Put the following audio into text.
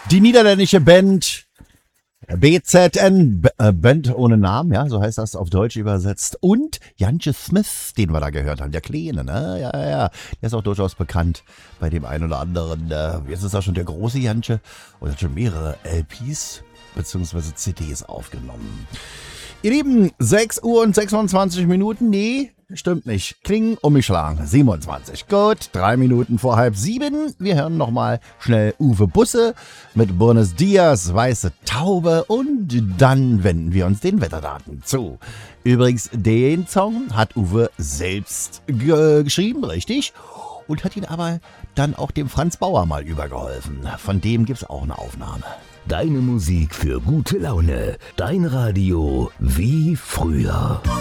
Die niederländische Band BZN, Band ohne Namen, ja, so heißt das auf Deutsch übersetzt. Und Jantje Smith, den wir da gehört haben, der Kleine, ne? Ja. Der ist auch durchaus bekannt bei dem einen oder anderen. Jetzt ist auch schon der große Jantje und hat schon mehrere LPs bzw. CDs aufgenommen. Ihr Lieben, 6 Uhr und 26 Minuten, nee, stimmt nicht. Klingen umgeschlagen, 27. Gut, 3 Minuten vor 6:30. Wir hören nochmal schnell Uwe Busse mit Buenos Dias, Weiße Taube und dann wenden wir uns den Wetterdaten zu. Übrigens, den Song hat Uwe selbst geschrieben, richtig? Und hat ihn aber dann auch dem Franz Bauer mal übergeholfen. Von dem gibt's auch eine Aufnahme. Deine Musik für gute Laune. Dein Radio wie früher.